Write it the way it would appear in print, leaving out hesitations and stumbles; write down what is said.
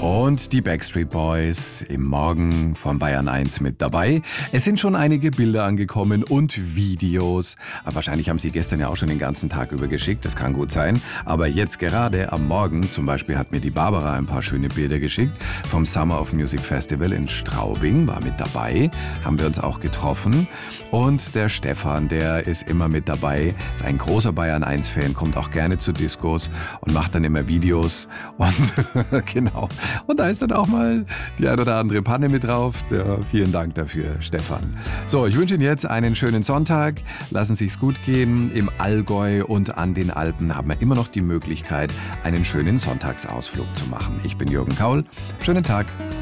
Und die Backstreet Boys im Morgen von Bayern 1 mit dabei. Es sind schon einige Bilder angekommen und Videos. Aber wahrscheinlich haben Sie gestern ja auch schon den ganzen Tag über geschickt, das kann gut sein. Aber jetzt gerade am Morgen, zum Beispiel hat mir die Barbara ein paar schöne Bilder geschickt vom Summer of Music Festival in Straubing, war mit dabei, haben wir uns auch getroffen. Und der Stefan, der ist immer mit dabei, ist ein großer Bayern 1-Fan, kommt auch gerne zu Diskos und macht dann immer Videos. Und genau. Und da ist dann auch mal die ein oder andere Panne mit drauf. Ja, vielen Dank dafür, Stefan. So, ich wünsche Ihnen jetzt einen schönen Sonntag. Lassen Sie es gut gehen. Im Allgäu und an den Alpen haben wir immer noch die Möglichkeit, einen schönen Sonntagsausflug zu machen. Ich bin Jürgen Kaul. Schönen Tag.